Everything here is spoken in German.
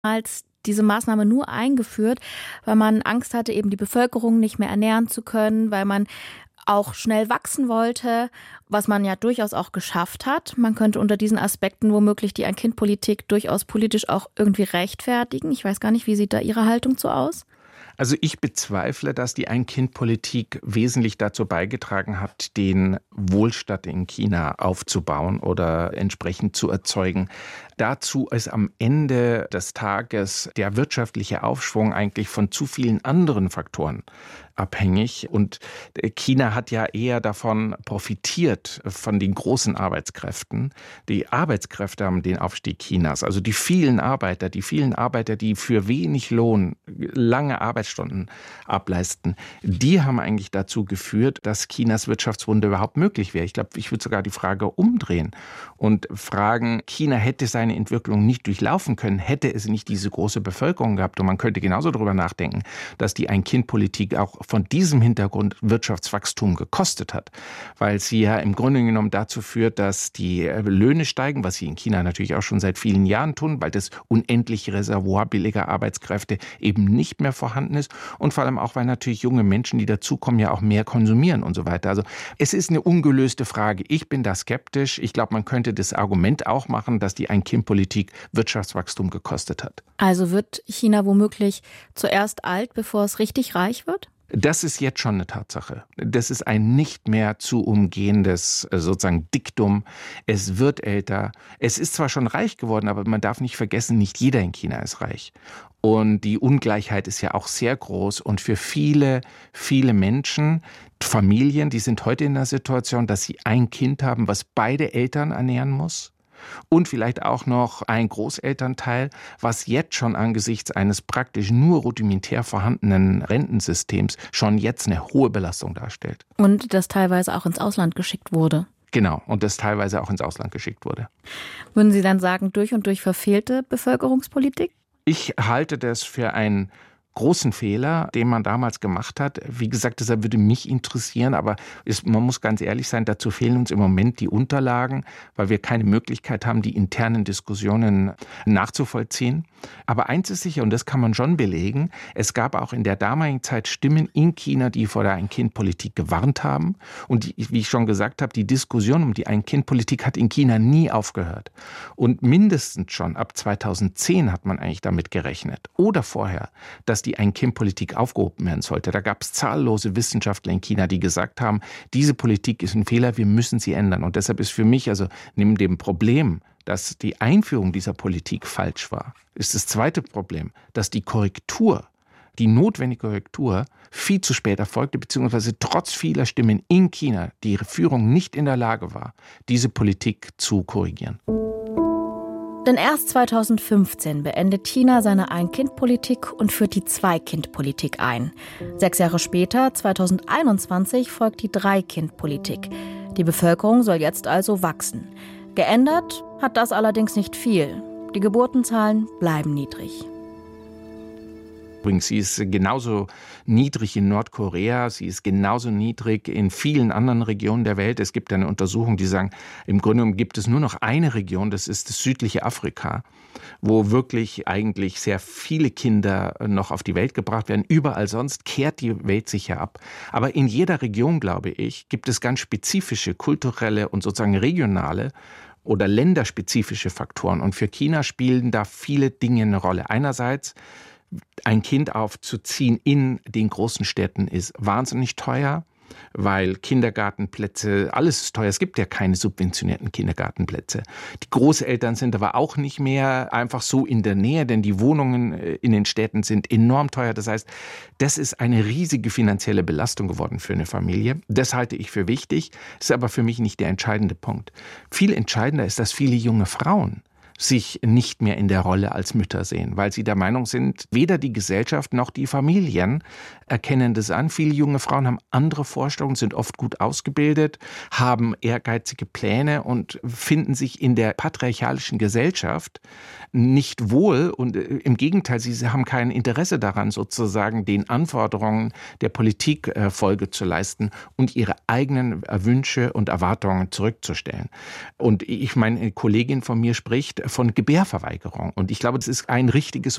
als diese Maßnahme nur eingeführt, weil man Angst hatte, eben die Bevölkerung nicht mehr ernähren zu können, weil man auch schnell wachsen wollte, was man ja durchaus auch geschafft hat. Man könnte unter diesen Aspekten womöglich die Ein-Kind-Politik durchaus politisch auch irgendwie rechtfertigen. Ich weiß gar nicht, wie sieht da Ihre Haltung zu aus? Also ich bezweifle, dass die Ein-Kind-Politik wesentlich dazu beigetragen hat, den Wohlstand in China aufzubauen oder entsprechend zu erzeugen. Dazu ist am Ende des Tages der wirtschaftliche Aufschwung eigentlich von zu vielen anderen Faktoren abhängig. Und China hat ja eher davon profitiert, von den großen Arbeitskräften. Die Arbeitskräfte haben den Aufstieg Chinas, also die vielen Arbeiter, die für wenig Lohn lange Arbeitsstunden ableisten, die haben eigentlich dazu geführt, dass Chinas Wirtschaftswunder überhaupt möglich wäre. Ich glaube, ich würde sogar die Frage umdrehen und fragen, China hätte seine Entwicklung nicht durchlaufen können, hätte es nicht diese große Bevölkerung gehabt. Und man könnte genauso darüber nachdenken, dass die Ein-Kind-Politik auch von diesem Hintergrund Wirtschaftswachstum gekostet hat, weil sie ja im Grunde genommen dazu führt, dass die Löhne steigen, was sie in China natürlich auch schon seit vielen Jahren tun, weil das unendliche Reservoir billiger Arbeitskräfte eben nicht mehr vorhanden ist und vor allem auch, weil natürlich junge Menschen, die dazukommen, ja auch mehr konsumieren und so weiter. Also es ist eine ungelöste Frage. Ich bin da skeptisch. Ich glaube, man könnte das Argument auch machen, dass die Ein-Kind-Politik Wirtschaftswachstum gekostet hat. Also wird China womöglich zuerst alt, bevor es richtig reich wird? Das ist jetzt schon eine Tatsache. Das ist ein nicht mehr zu umgehendes sozusagen Diktum. Es wird älter. Es ist zwar schon reich geworden, aber man darf nicht vergessen, nicht jeder in China ist reich. Und die Ungleichheit ist ja auch sehr groß. Und für viele, viele Menschen, Familien, die sind heute in der Situation, dass sie ein Kind haben, was beide Eltern ernähren muss. Und vielleicht auch noch ein Großelternteil, was jetzt schon angesichts eines praktisch nur rudimentär vorhandenen Rentensystems schon jetzt eine hohe Belastung darstellt. Und das teilweise auch ins Ausland geschickt wurde. Genau, und das teilweise auch ins Ausland geschickt wurde. Würden Sie dann sagen, durch und durch verfehlte Bevölkerungspolitik? Ich halte das für einen großen Fehler, den man damals gemacht hat. Wie gesagt, deshalb würde mich interessieren, aber man muss ganz ehrlich sein, dazu fehlen uns im Moment die Unterlagen, weil wir keine Möglichkeit haben, die internen Diskussionen nachzuvollziehen. Aber eins ist sicher, und das kann man schon belegen, es gab auch in der damaligen Zeit Stimmen in China, die vor der Ein-Kind-Politik gewarnt haben. Und wie ich schon gesagt habe, die Diskussion um die Ein-Kind-Politik hat in China nie aufgehört. Und mindestens schon ab 2010 hat man eigentlich damit gerechnet oder vorher, dass die Ein-Kind-Politik aufgehoben werden sollte. Da gab es zahllose Wissenschaftler in China, die gesagt haben, diese Politik ist ein Fehler, wir müssen sie ändern. Und deshalb ist für mich, also neben dem Problem, dass die Einführung dieser Politik falsch war, ist das zweite Problem, dass die notwendige Korrektur viel zu spät erfolgte, beziehungsweise trotz vieler Stimmen in China die Führung nicht in der Lage war, diese Politik zu korrigieren. Denn erst 2015 beendet China seine Ein-Kind-Politik und führt die Zwei-Kind-Politik ein. 6 Jahre später, 2021, folgt die Drei-Kind-Politik. Die Bevölkerung soll jetzt also wachsen. Geändert hat das allerdings nicht viel. Die Geburtenzahlen bleiben niedrig. Übrigens, sie ist genauso niedrig in Nordkorea, sie ist genauso niedrig in vielen anderen Regionen der Welt. Es gibt eine Untersuchung, die sagen, im Grunde genommen gibt es nur noch eine Region, das ist das südliche Afrika, wo wirklich eigentlich sehr viele Kinder noch auf die Welt gebracht werden. Überall sonst kehrt die Welt sich ja ab. Aber in jeder Region, glaube ich, gibt es ganz spezifische kulturelle und sozusagen regionale oder länderspezifische Faktoren. Und für China spielen da viele Dinge eine Rolle. Einerseits, ein Kind aufzuziehen in den großen Städten ist wahnsinnig teuer, weil Kindergartenplätze, alles ist teuer. Es gibt ja keine subventionierten Kindergartenplätze. Die Großeltern sind aber auch nicht mehr einfach so in der Nähe, denn die Wohnungen in den Städten sind enorm teuer. Das heißt, das ist eine riesige finanzielle Belastung geworden für eine Familie. Das halte ich für wichtig, ist aber für mich nicht der entscheidende Punkt. Viel entscheidender ist, dass viele junge Frauen sich nicht mehr in der Rolle als Mütter sehen, weil sie der Meinung sind, weder die Gesellschaft noch die Familien erkennen das an. Viele junge Frauen haben andere Vorstellungen, sind oft gut ausgebildet, haben ehrgeizige Pläne und finden sich in der patriarchalischen Gesellschaft nicht wohl und im Gegenteil, sie haben kein Interesse daran, sozusagen den Anforderungen der Politik Folge zu leisten und ihre eigenen Wünsche und Erwartungen zurückzustellen. Und ich meine, eine Kollegin von mir spricht von Gebärverweigerung. Und ich glaube, das ist ein richtiges